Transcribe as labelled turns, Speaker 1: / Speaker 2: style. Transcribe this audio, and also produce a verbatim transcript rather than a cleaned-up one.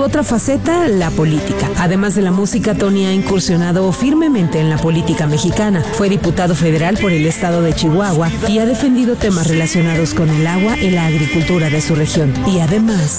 Speaker 1: otra faceta, la política. Además de la música, Tony ha incursionado firmemente en la política mexicana. Fue diputado federal por el estado de Chihuahua y ha defendido temas relacionados con el agua y la agricultura de su región. Y además